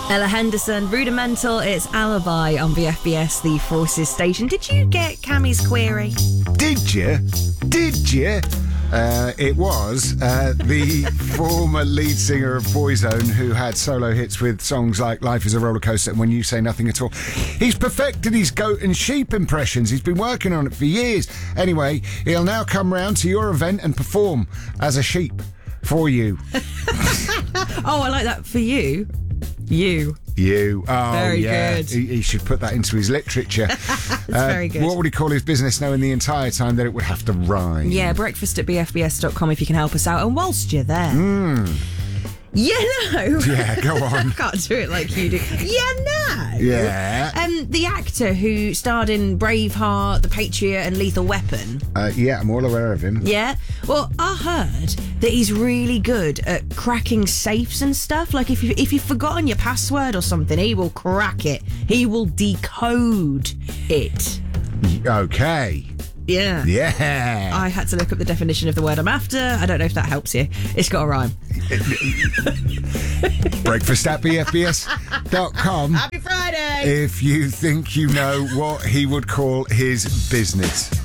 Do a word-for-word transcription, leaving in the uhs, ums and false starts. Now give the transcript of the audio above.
Ella Henderson, Rudimental, it's Alibi on V F B S, the Forces station. Did you get Cammie's query? Did you? Did you? Uh, it was uh, the former lead singer of Boyzone who had solo hits with songs like Life is a Roller Coaster and When You Say Nothing at All. He's perfected his goat and sheep impressions. He's been working on it for years. Anyway, he'll now come round to your event and perform as a sheep for you. Oh, I like that. For you. You. You. Oh, very yeah. good. He, he should put that into his literature. That's uh, very good. What would he call his business knowing the entire time that it would have to rhyme? Yeah, breakfast at b f b s dot com if you can help us out. And whilst you're there... Mm. You know. Yeah, go on. I can't do it like you do. You know. Yeah. Um, the actor who starred in Braveheart, The Patriot and Lethal Weapon. Uh, yeah, I'm all aware of him. Yeah. Well, I heard that he's really good at cracking safes and stuff. Like if you if you've forgotten your password or something, he will crack it. He will decode it. Okay. Yeah. Yeah. I had to look up the definition of the word I'm after. I don't know if that helps you. It's got a rhyme. Breakfast at b f b s dot com. Happy Friday! If you think you know what he would call his business.